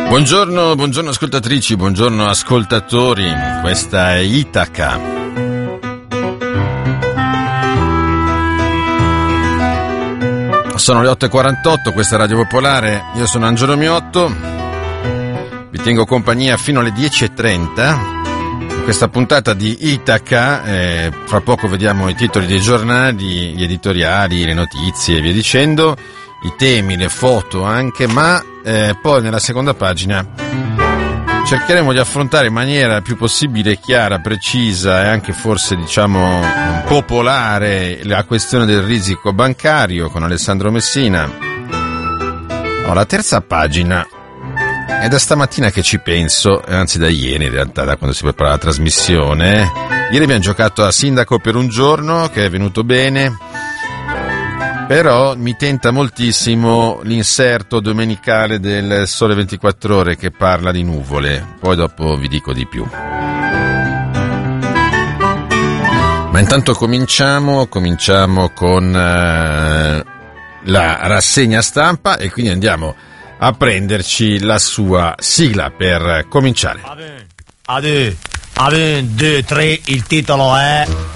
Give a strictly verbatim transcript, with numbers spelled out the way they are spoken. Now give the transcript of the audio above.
Buongiorno, buongiorno ascoltatrici, buongiorno ascoltatori, questa è Itaca. Sono le otto e quarantotto, questa è Radio Popolare, io sono Angelo Miotto, vi tengo compagnia fino alle dieci e trenta, in questa puntata di Itaca, eh, fra poco vediamo i titoli dei giornali, gli editoriali, le notizie e via dicendo, i temi, le foto anche, ma eh, poi nella seconda pagina cercheremo di affrontare in maniera più possibile chiara, precisa e anche forse diciamo popolare la questione del risico bancario con Alessandro Messina. Oh, la terza pagina è da stamattina che ci penso, anzi da ieri in realtà, da quando si prepara la trasmissione. Ieri abbiamo giocato a Sindaco per un giorno, che è venuto bene. Però mi tenta moltissimo l'inserto domenicale del Sole ventiquattro Ore che parla di nuvole, poi dopo vi dico di più. Ma intanto cominciamo, cominciamo con uh, la rassegna stampa e quindi andiamo a prenderci la sua sigla per cominciare. Ade, ade, ade, due, tre, il titolo è...